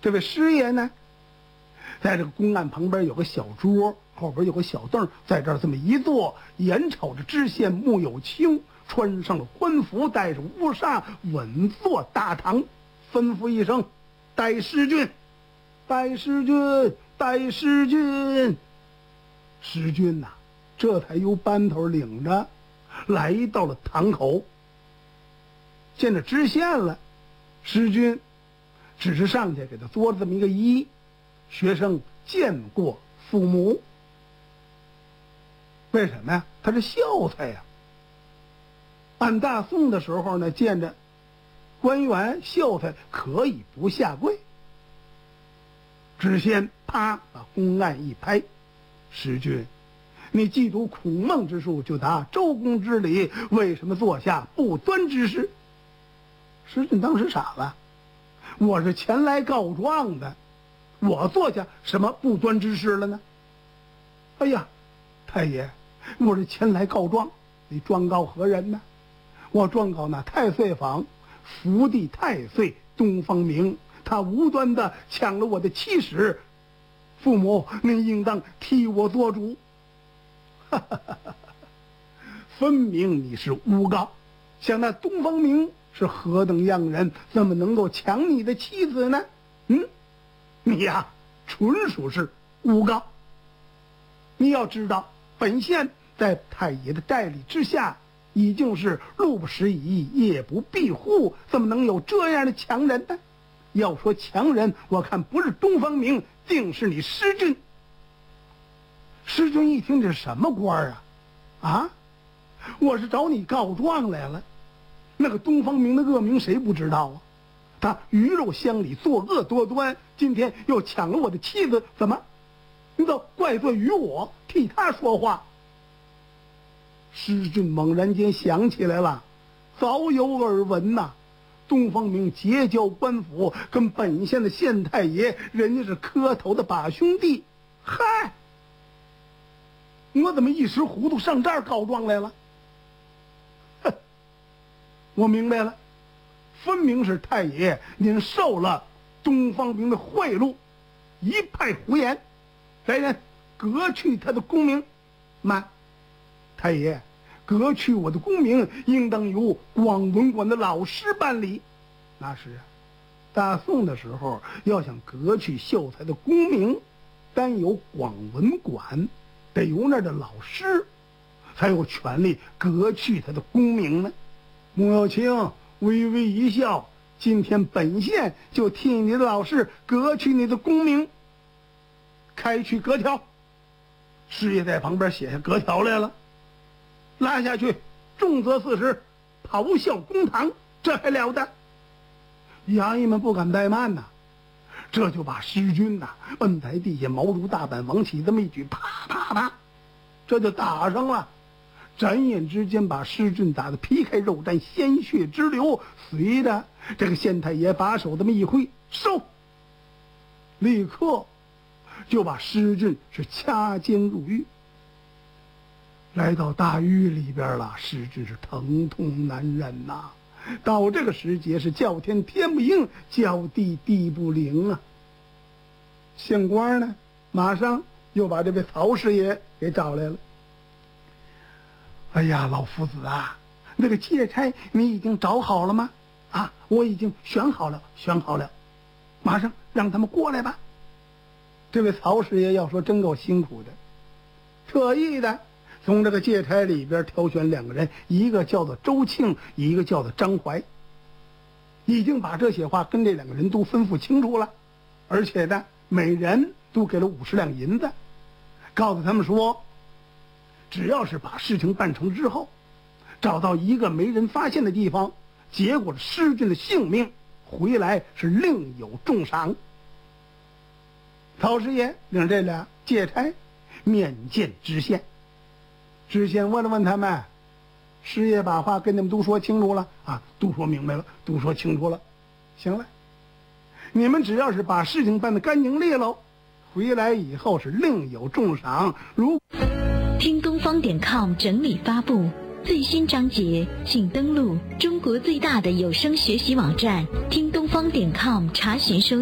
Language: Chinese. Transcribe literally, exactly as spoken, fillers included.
这位师爷呢，在这个公案旁边有个小桌，后边有个小凳，在这儿这么一坐，眼瞅着知县穆有清穿上了官服，带着乌纱，稳坐大堂，吩咐一声：“带师君，带师君，带师君。”师君呐、啊，这才由班头领着来到了堂口，见着知县了。师君只是上去给他做了这么一个揖，学生见过父母。为什么呀？他是孝才呀。按大宋的时候呢，见着官员孝才可以不下跪。知县啪把公案一拍：“师君，你既读孔孟之术，就达周公之礼，为什么做下不端之事？”师君当时傻了，我是前来告状的，我做下什么不端之事了呢？哎呀，太爷，我是前来告状，你状告何人呢？我状告那太岁坊福地太岁东方明，他无端的抢了我的妻室，父母您应当替我做主。哈哈哈哈，分明你是诬告，想那东方明是何等样人，怎么能够抢你的妻子呢？嗯，你呀，纯属是诬告。你要知道，本县在太爷的代理之下，已经是路不拾遗，夜不闭户，怎么能有这样的强人呢？要说强人，我看不是东方明，定是你师君。师君一听，这是什么官啊？啊，我是找你告状来了。那个东方明的恶名谁不知道啊？他鱼肉乡里，作恶多端，今天又抢了我的妻子，怎么你都怪罪于我，替他说话？师君猛然间想起来了，早有耳闻呐、啊。东方明结交官府，跟本县的县太爷人家是磕头的把兄弟。嗨，我怎么一时糊涂上这儿告状来了？哼，我明白了，分明是太爷您受了东方明的贿赂，一派胡言。来人，革去他的功名。慢，太爷，革去我的功名，应当由广文馆的老师办理。那是啊，大宋的时候，要想革去秀才的功名，单由广文馆，得由那儿的老师才有权利革去他的功名呢。穆有清微微一笑：“今天本县就替你的老师革去你的功名。开去格条。”师爷在旁边写下格条来了，拉下去，重则四十，咆哮公堂，这还了得？衙役们不敢怠慢呐，这就把师君呐摁在地下，毛如大板，往起这么一举，啪啪啪，这就打上了。转眼之间把师君打得皮开肉绽，鲜血直流。随着这个县太爷把手这么一挥，收，立刻就把师君是掐监入狱。来到大狱里边了，师君是疼痛难忍呐、啊。到这个时节是叫天天不应，叫地地不灵啊。县官呢，马上又把这位曹师爷给找来了。哎呀，老夫子啊，那个借差你已经找好了吗？啊，我已经选好了，选好了，马上让他们过来吧。这位曹师爷要说真够辛苦的，特意的从这个借差里边挑选两个人，一个叫做周庆，一个叫做张怀，已经把这些话跟这两个人都吩咐清楚了，而且呢，每人都给了五十两银子，告诉他们说，只要是把事情办成之后，找到一个没人发现的地方，结果师君的性命，回来是另有重赏。曹师爷领这俩借差面见知县。知县问了问他们，师爷把话跟你们都说清楚了啊，都说明白了，都说清楚了。行了，你们只要是把事情办得干净利落，回来以后是另有重赏。如听东方点 com 整理发布最新章节，请登录中国最大的有声学习网站听东方点 com 查询收